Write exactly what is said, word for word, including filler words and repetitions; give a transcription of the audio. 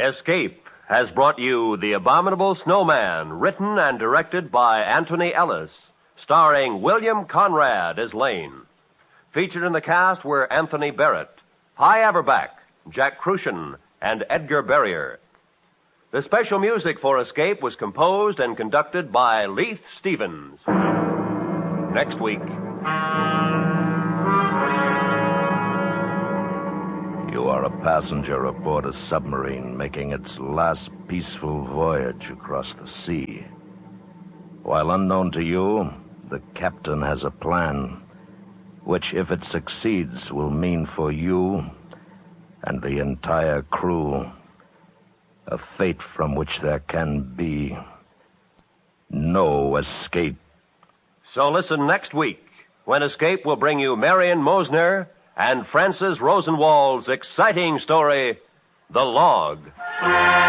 Escape has brought you The Abominable Snowman, written and directed by Anthony Ellis, starring William Conrad as Lane. Featured in the cast were Anthony Barrett, Hy Averback, Jack Crucian, and Edgar Barrier. The special music for Escape was composed and conducted by Leith Stevens. Next week. You are a passenger aboard a submarine making its last peaceful voyage across the sea. While unknown to you, the captain has a plan, which, if it succeeds, will mean for you and the entire crew a fate from which there can be no escape. So listen next week, when Escape will bring you Marion Mosner and Francis Rosenwald's exciting story, The Log.